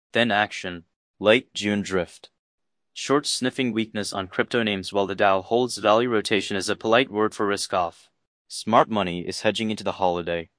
Then action. Light June drift. Short sniffing weakness on crypto names while the Dow holds value rotation is a polite word for risk off. Smart money is hedging into the holiday.